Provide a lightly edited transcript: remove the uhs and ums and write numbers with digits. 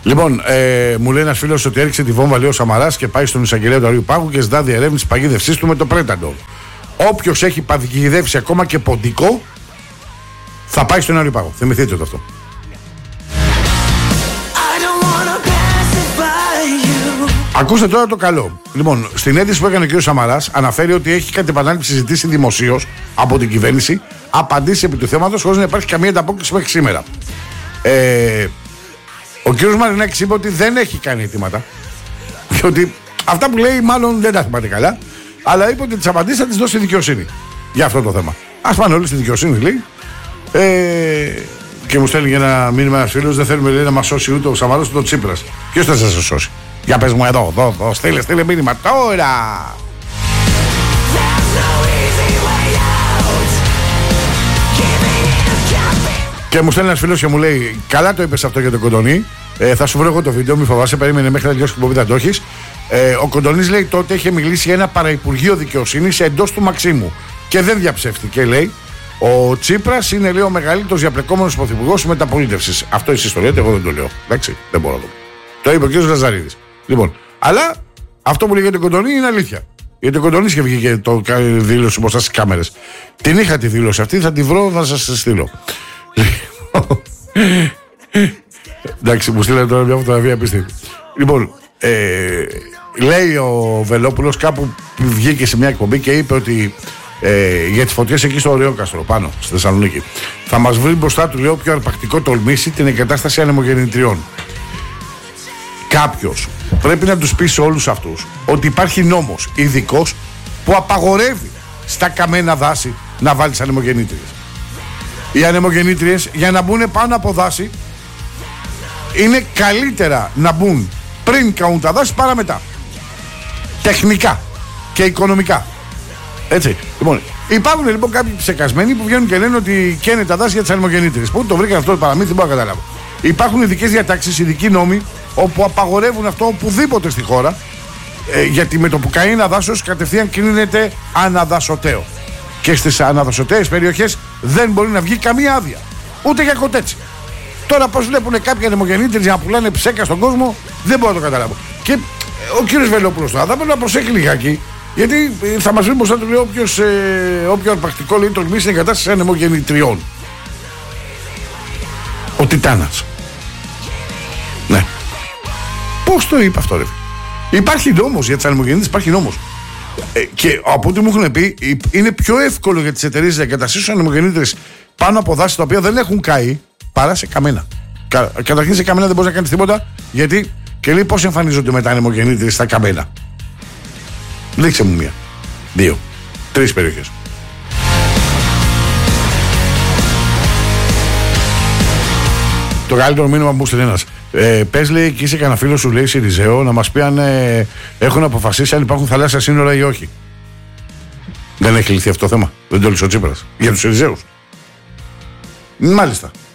Λοιπόν, μου λέει ένας φίλος ότι έριξε τη βόμβα, λέει ο Σαμαράς, και πάει στον εισαγγελέα του Αριού Πάγου και ζητά διερεύνηση παγίδευσής του με το Πρέταντο. Όποιος έχει παγιδεύσει ακόμα και ποντικό, θα πάει στον Αριού Πάγου. Θυμηθείτε το αυτό. Ακούστε τώρα το καλό. Λοιπόν, στην αίτηση που έκανε ο κ. Σαμαράς, αναφέρει ότι έχει κατ' επανάληψη ζητήσει δημοσίως από την κυβέρνηση απαντήσει επί του θέματος χωρίς να υπάρχει καμία ανταπόκριση μέχρι σήμερα. Ο κ. Μαρινάκης είπε ότι δεν έχει κάνει αιτήματα και ότι αυτά που λέει μάλλον δεν τα θυμάται καλά, αλλά είπε ότι τις απαντήσεις θα τις δώσει η δικαιοσύνη για αυτό το θέμα. Ας πάνε όλοι στη δικαιοσύνη, λέει. Και μου στέλνει για ένα μήνυμα ένας φίλος: δεν θέλουμε, λέει, να μας σώσει ούτε ο Σαμαράς ούτε ο Τσίπρας. Ποιος θα σας σώσει? Για πες μου εδώ, στείλε μήνυμα τώρα. Και μου στέλνει ένας φίλος και μου λέει: καλά το είπες αυτό για τον Κοντονή. Θα σου βρω εγώ το βίντεο, μη φοβάσαι, περίμενε μέχρι να τελειώσει την εκπομπή, θα το έχεις. Ο Κοντονής, λέει, τότε είχε μιλήσει για ένα παραυπουργείο δικαιοσύνης εντός του Μαξίμου και δεν διαψεύτηκε, λέει. Ο Τσίπρας είναι, λέει, ο μεγαλύτερος διαπλεκόμενος πρωθυπουργός μεταπολίτευσης. Αυτό εσείς το λέτε, εγώ δεν το λέω. Εντάξει, δεν μπορώ να το πω. Το είπε ο κ. Λαζαρίδης. Λοιπόν, αλλά αυτό που λέει για τον Κοντονή είναι αλήθεια. Γιατί ο Κοντονής είχε βγει και το δήλωση μπροστά στις κάμερες. Την είχα τη δήλωση αυτή, θα τη βρω, θα σας τη στείλω. Εντάξει, μου στείλατε τώρα μια φωτογραφία απίστευτη. Λοιπόν, λέει ο Βελόπουλος, κάπου βγήκε σε μια εκπομπή και είπε ότι για τις φωτιές εκεί στο Ωρεόκαστρο, πάνω στη Θεσσαλονίκη, θα μας βρει μπροστά του, λέει, όποιο αρπακτικό τολμήσει την εγκατάσταση ανεμογεννητριών. Κάποιος πρέπει να τους πει σε όλους αυτούς ότι υπάρχει νόμος ειδικός που απαγορεύει στα καμένα δάση να βάλεις ανεμογεννήτριες. Οι ανεμογεννήτριες, για να μπουν πάνω από δάση, είναι καλύτερα να μπουν πριν καούν τα δάση παρά μετά. Τεχνικά και οικονομικά. Έτσι. Λοιπόν, υπάρχουν λοιπόν κάποιοι ψεκασμένοι που βγαίνουν και λένε ότι καίνε τα δάση για τις ανεμογεννήτριες. Πού το βρήκαν αυτό το παραμύθι, δεν μπορώ να καταλάβω. Υπάρχουν ειδικές διατάξεις, ειδικοί νόμοι, όπου απαγορεύουν αυτό οπουδήποτε στη χώρα, γιατί με το που καεί ένα δάσος κατευθείαν κρίνεται αναδασωτέο. Και στις αναδασωτέες περιοχές δεν μπορεί να βγει καμία άδεια. Ούτε για κοτέτσι. Τώρα πώς βλέπουν κάποιοι ανεμογεννήτριες να πουλάνε ψέκα στον κόσμο, δεν μπορώ να το καταλάβω. Και ο κύριος Βελόπουλος τώρα θα πρέπει να προσέχει λιγάκι, γιατί θα μας βρει μπροστά του, λέει, όποιο αρπακτικό, λέει, τολμήσει την εγκατάσταση ανεμογεννητριών. Ο Τιτάνας. Ναι. Πώς το είπε αυτό, ρε? Υπάρχει νόμος για τις ανεμογεννήτριες, υπάρχει νόμος. Και από ό,τι μου έχουν πει, είναι πιο εύκολο για τις εταιρείες να εγκαταστήσουν ανεμογεννήτριες πάνω από δάση τα οποία δεν έχουν καεί παρά σε καμένα. Καταρχήν σε καμένα δεν μπορείς να κάνεις τίποτα, γιατί και λέει πώς εμφανίζονται μετά ανεμογεννήτριες στα καμένα. Δείξε μου μία, 2, 3 περιοχές. Το καλύτερο μήνυμα που μου στείλει ένας. Πες, λέει, και είσαι κανένα φίλο σου, λέει, Σιριζέο, να μας πει αν έχουν αποφασίσει αν υπάρχουν θαλάσσια σύνορα ή όχι. Δεν έχει λυθεί αυτό το θέμα. Δεν το λύσει ο Τσίπρας. Για τους Σιριζέους. Μάλιστα.